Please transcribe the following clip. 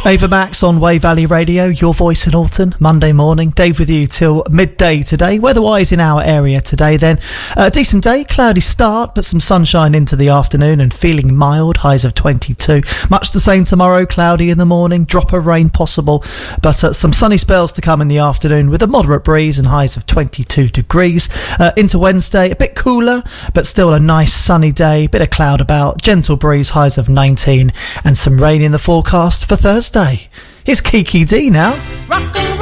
Ava Max on Way Valley Radio, your voice in Alton, Monday morning. Dave with you till midday today. Weather-wise in our area today then, a decent day, cloudy start, but some sunshine into the afternoon and feeling mild, highs of 22. Much the same tomorrow, cloudy in the morning, drop of rain possible, but some sunny spells to come in the afternoon with a moderate breeze and highs of 22 degrees. Into Wednesday, a bit cooler, but still a nice sunny day, bit of cloud about, gentle breeze, highs of 19, and some rain in the forecast for Thursday. Here's Kiki D now.